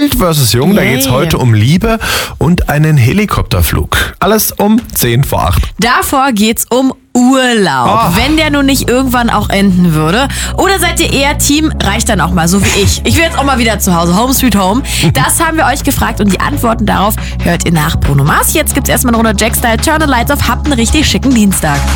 Alt vs. Jung, da geht's heute um Liebe und einen Helikopterflug. Alles um 10 vor 8. Davor geht's um Urlaub. Wenn der nun nicht irgendwann auch enden würde. Oder seid ihr eher Team, reicht dann auch mal, so wie ich. Ich will jetzt auch mal wieder zu Hause. Home sweet home. Das haben wir euch gefragt und die Antworten darauf hört ihr nach Bruno Mars. Jetzt gibt's erstmal eine Runde Jack-Style. Turn the Lights Off. Habt einen richtig schicken Dienstag.